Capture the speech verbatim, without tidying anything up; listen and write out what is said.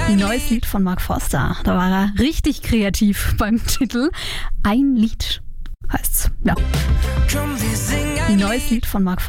Ein neues Lied von Mark Forster. Da war er richtig kreativ beim Titel. Ein Lied heißt's. Ja. Ein neues Lied von Mark Forster.